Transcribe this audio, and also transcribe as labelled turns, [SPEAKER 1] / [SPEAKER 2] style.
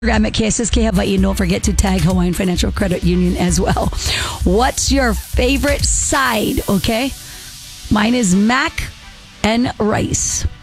[SPEAKER 1] Instagram at KSSK Hawaii. And don't forget to tag Hawaiian Financial Credit Union as well. What's your favorite side? Okay. Mine is mac and rice.